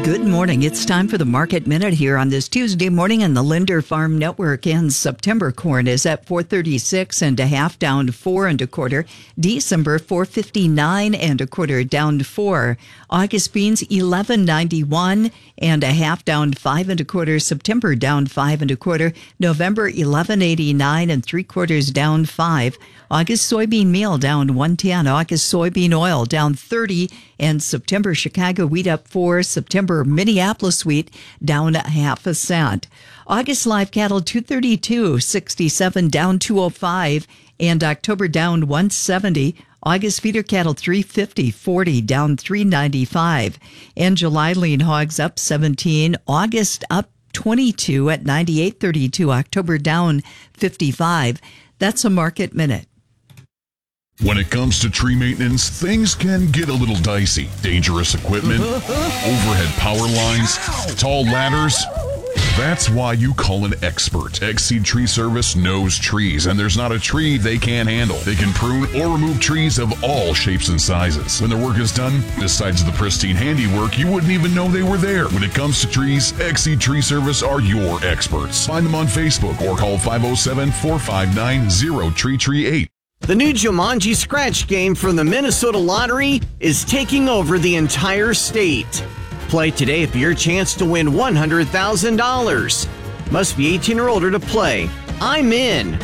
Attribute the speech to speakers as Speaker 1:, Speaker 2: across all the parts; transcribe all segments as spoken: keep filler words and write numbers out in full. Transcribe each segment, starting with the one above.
Speaker 1: Good morning. It's time for the Market Minute here on this Tuesday morning on the Linder Farm Network. And September corn is at four thirty-six and a half, down four and a quarter. December four fifty-nine and a quarter, down four. August beans eleven ninety-one and a half, down five and a quarter. September down five and a quarter. November eleven eighty-nine and three quarters, down five. August soybean meal down one ten. August soybean oil down thirty. And September Chicago wheat up four. September Minneapolis wheat down a half a cent. August live cattle two thirty-two sixty-seven, down two oh five. And October down one seventy. August feeder cattle three fifty forty, down three ninety-five. And July lean hogs up seventeen. August up twenty-two at ninety-eight thirty-two. October down fifty-five. That's a Market Minute.
Speaker 2: When it comes to tree maintenance, things can get a little dicey. Dangerous equipment, overhead power lines, tall ladders. That's why you call an expert. X-Seed Tree Service knows trees, and there's not a tree they can't handle. They can prune or remove trees of all shapes and sizes. When their work is done, besides the pristine handiwork, you wouldn't even know they were there. When it comes to trees, X-Seed Tree Service are your experts. Find them on Facebook or call five oh seven, four five nine, oh three three eight.
Speaker 3: The new Jumanji Scratch game from the Minnesota Lottery is taking over the entire state. Play today for your chance to win one hundred thousand dollars. Must be eighteen or older to play. I'm in.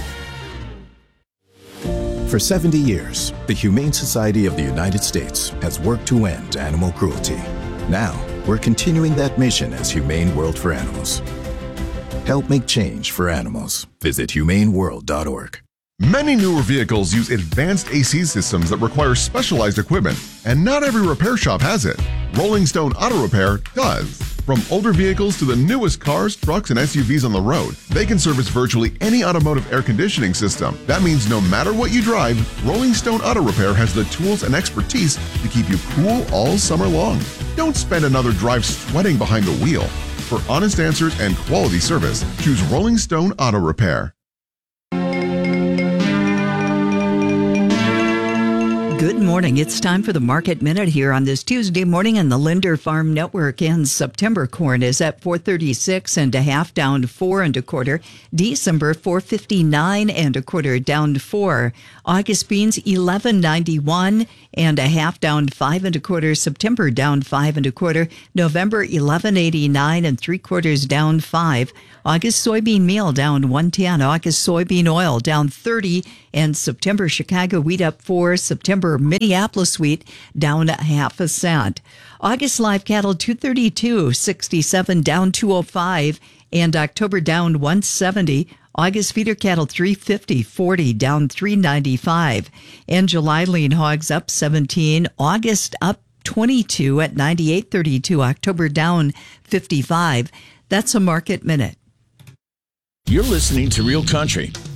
Speaker 4: For seventy years, the Humane Society of the United States has worked to end animal cruelty. Now, we're continuing that mission as Humane World for Animals. Help make change for animals. Visit humane world dot org.
Speaker 5: Many newer vehicles use advanced A C systems that require specialized equipment, and not every repair shop has it. Rolling Stone Auto Repair does. From older vehicles to the newest cars, trucks, and S U Vs on the road, they can service virtually any automotive air conditioning system. That means no matter what you drive, Rolling Stone Auto Repair has the tools and expertise to keep you cool all summer long. Don't spend another drive sweating behind the wheel. For honest answers and quality service, choose Rolling Stone Auto Repair.
Speaker 1: Good morning. It's time for the Market Minute here on this Tuesday morning on the Linder Farm Network. And September corn is at four thirty-six and a half, down four and a quarter. December four fifty-nine and a quarter, down four. August beans eleven ninety-one and a half, down five and a quarter. September down five and a quarter. November eleven eighty-nine and three quarters, down five. August soybean meal down one ten. August soybean oil down thirty. And September Chicago wheat up four. September Minneapolis wheat down a half a cent. August live cattle two thirty-two sixty-seven, down two oh five. And October down one seventy. August feeder cattle three fifty forty, down three ninety-five. And July lean hogs up seventeen. August up twenty-two at ninety-eight thirty-two. October down fifty-five. That's a Market Minute.
Speaker 6: You're listening to Real Country